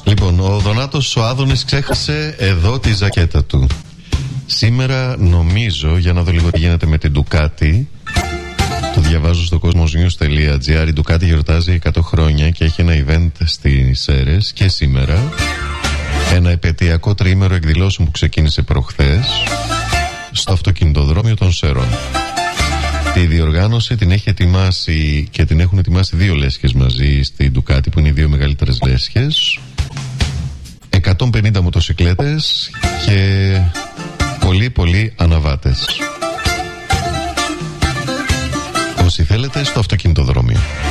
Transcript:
Λοιπόν, ο Δονάτος ο Άδωνης ξέχασε εδώ τη ζακέτα του. Σήμερα νομίζω, για να δω λίγο τι γίνεται με την Ducati, το διαβάζω στο cosmosnews.gr, η Ducati γιορτάζει 100 χρόνια και έχει ένα event στις Σέρρες και σήμερα. Ένα επαιτειακό τριήμερο εκδηλώσεων που ξεκίνησε προχθές στο αυτοκινητοδρόμιο των Σέρρων. Τη διοργάνωση την έχει ετοιμάσει και την έχουν ετοιμάσει δύο λέσχες μαζί στη Ducati, που είναι οι δύο μεγαλύτερες λέσχες. 150 μοτοσικλέτες και πολλοί αναβάτες. Όσοι θέλετε, στο αυτοκινητοδρόμιο.